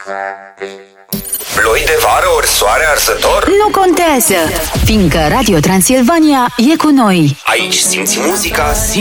Ploi de vară ori soare arsător? Nu contează, fiindcă Radio Transilvania e cu noi. Aici simți muzica,